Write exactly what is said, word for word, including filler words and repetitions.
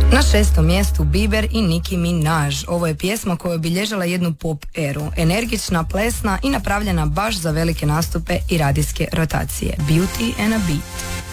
Na šestom mjestu Bieber i Nicki Minaj. Ovo je pjesma koja je obilježila jednu pop eru. Energična, plesna i napravljena baš za velike nastupe i radijske rotacije. Beauty and a Beat.